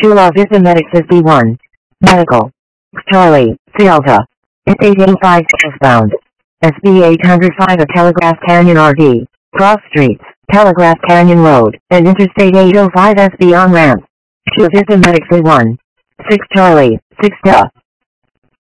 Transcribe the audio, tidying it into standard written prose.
Chula Vista Medics SB1. Medical. Charlie, Delta. S885 southbound. SB 805 at Telegraph Canyon RD. Cross streets, Telegraph Canyon Road, and Interstate 805 SB on ramp. Chula Vista Medics A1. 6 Charlie, 6 Delta.